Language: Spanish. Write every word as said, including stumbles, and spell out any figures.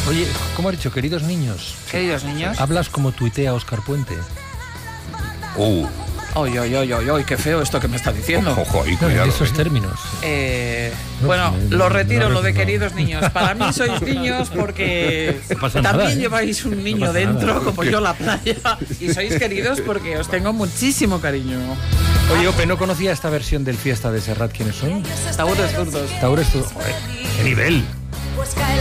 Oye, ¿cómo has dicho, queridos niños? Queridos niños. Hablas como tuitea Óscar Puente. Uh. Oy, oy, oy, oy, oy, qué feo esto que me está diciendo. Ojo, y No, cuidado. en esos eh. términos. Eh, No, bueno, no, lo no, retiro, no, lo de no. queridos niños. Para mí sois niños porque No pasa también nada, ¿eh? lleváis un niño pasa dentro, nada. como yo la playa. Y sois queridos porque os tengo muchísimo cariño. Oye, Ope, no conocía esta versión del Fiesta de Serrat. ¿Quiénes son? Taúres zurdos. Taures, tú. Joder, qué nivel.